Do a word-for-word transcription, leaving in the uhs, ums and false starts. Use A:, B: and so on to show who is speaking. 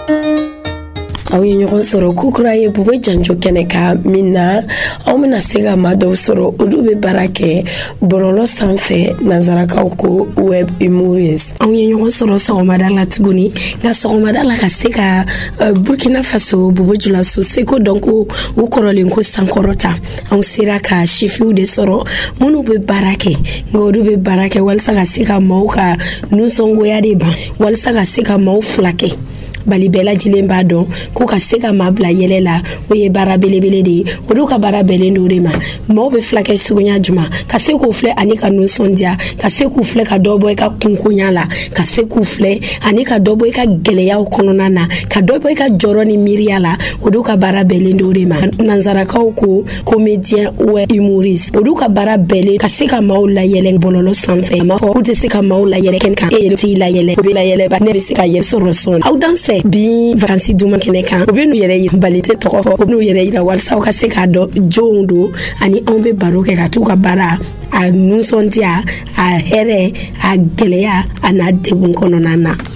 A: aw ye ɲɔgɔn sɔrɔ kukura ye bube janjo kɛnɛ ka min na aw bɛna se ka maa dɔw sɔrɔ olu bɛ baara kɛ bɔlɔlɔ sanfɛ nanzarakaw ko web humorist. aw ye ɲɔgɔn sɔrɔ sɔgɔmada la tuguni nka sɔgɔmada la ka se ka uh, Burkina Faso Bobo Julaso seko dɔn ko u kɔrɔlen ko sankɔrɔta anw sera ka sifiw de sɔrɔ minnu bɛ baara kɛ nka olu bɛ baara kɛ walasa ka se ka maaw ka nusɔngoya de ban walasa ka se ka maaw fila kɛ bali bɛɛ lajɛlen b'a dɔn ko ka se ka maa bila yɛlɛ la o ye baara belebele de ye olu ka baara bɛnnen do de ma maaw bɛ filakɛ suguya juma ka se k'u filɛ ani ka nusɔndiya ka se k'u filɛ ka dɔ bɔ i ka kunkonya la ka se k'u filɛ ani ka dɔ bɔ i ka gɛlɛyaw kɔnɔna na ka dɔ bɔ i ka jɔrɔ ni miiriya la olu ka baara bɛnnen do de ma nanzarakaw ko comédien ou humoriste olu ka baara bɛnnen ka se ka maaw layɛlɛ bɔlɔlɔ sanfɛ a ma fɔ k'u tɛ se ka maaw layɛlɛ kɛnɛ kan e yɛrɛ t'i layɛlɛ o bɛ layɛlɛ ba ne bɛ se ka yɛrɛ sɔrɔ sɔn aw danse bi vacances duma kɛnɛ kan u bɛ n'u yɛrɛ yira bali tɛ tɔgɔ fɔ u bɛ n'u yɛrɛ yira walasa u ka se k'a dɔn jɔnw don ani anw bɛ baro kɛ ka t'u ka baara a nusɔndiya a hɛrɛ a gɛlɛya a n'a degun kɔnɔna na.